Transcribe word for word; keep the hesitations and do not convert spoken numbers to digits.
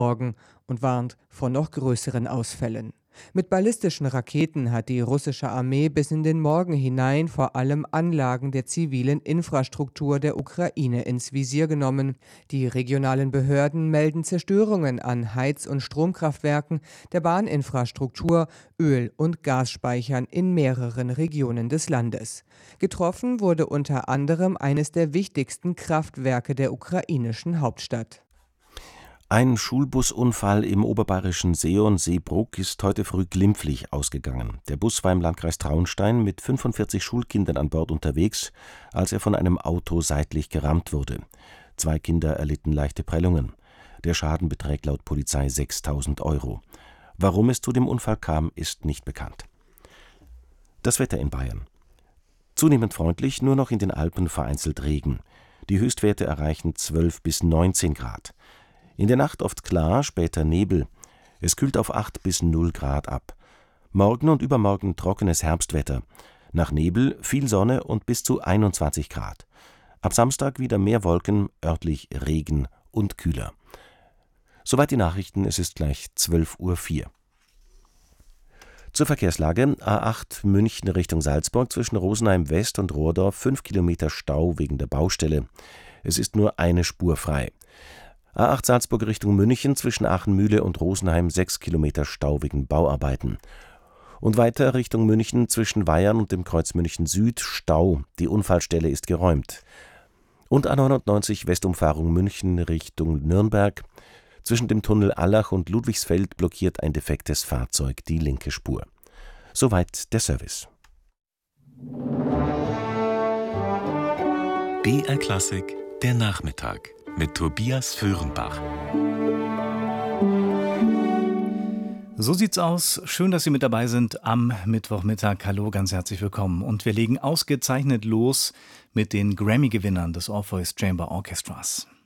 Morgen und warnt vor noch größeren Ausfällen. Mit ballistischen Raketen hat die russische Armee bis in den Morgen hinein vor allem Anlagen der zivilen Infrastruktur der Ukraine ins Visier genommen. Die regionalen Behörden melden Zerstörungen an Heiz- und Stromkraftwerken, der Bahninfrastruktur, Öl- und Gasspeichern in mehreren Regionen des Landes. Getroffen wurde unter anderem eines der wichtigsten Kraftwerke der ukrainischen Hauptstadt. Ein Schulbusunfall im oberbayerischen Seeon-Seebruck ist heute früh glimpflich ausgegangen. Der Bus war im Landkreis Traunstein mit fünfundvierzig Schulkindern an Bord unterwegs, als er von einem Auto seitlich gerammt wurde. Zwei Kinder erlitten leichte Prellungen. Der Schaden beträgt laut Polizei sechstausend Euro. Warum es zu dem Unfall kam, ist nicht bekannt. Das Wetter in Bayern. Zunehmend freundlich, nur noch in den Alpen vereinzelt Regen. Die Höchstwerte erreichen zwölf bis neunzehn Grad. In der Nacht oft klar, später Nebel. Es kühlt auf acht bis null Grad ab. Morgen und übermorgen trockenes Herbstwetter. Nach Nebel viel Sonne und bis zu einundzwanzig Grad. Ab Samstag wieder mehr Wolken, örtlich Regen und kühler. Soweit die Nachrichten, es ist gleich zwölf Uhr vier. Zur Verkehrslage: A acht München Richtung Salzburg zwischen Rosenheim West und Rohrdorf fünf Kilometer Stau wegen der Baustelle. Es ist nur eine Spur frei. A acht Salzburg Richtung München zwischen Aachenmühle und Rosenheim sechs Kilometer Stau wegen Bauarbeiten. Und weiter Richtung München zwischen Weyern und dem Kreuz München Süd Stau. Die Unfallstelle ist geräumt. Und A neunundneunzig Westumfahrung München Richtung Nürnberg. Zwischen dem Tunnel Allach und Ludwigsfeld blockiert ein defektes Fahrzeug die linke Spur. Soweit der Service. B R Klassik, der Nachmittag mit Tobias Föhrenbach. So sieht's aus. Schön, dass Sie mit dabei sind am Mittwochmittag. Hallo, ganz herzlich willkommen. Und wir legen ausgezeichnet los mit den Grammy-Gewinnern des Orpheus Chamber Orchestras.